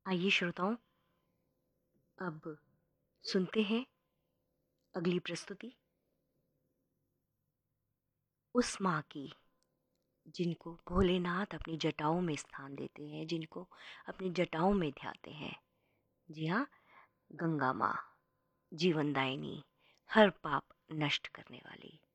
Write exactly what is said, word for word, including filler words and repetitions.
आइए श्रोताओं, अब सुनते हैं अगली प्रस्तुति उस माँ की जिनको भोलेनाथ अपनी जटाओं में स्थान देते हैं, जिनको अपनी जटाओं में ध्याते हैं। जी हाँ, गंगा माँ, जीवनदायिनी, हर पाप नष्ट करने वाली।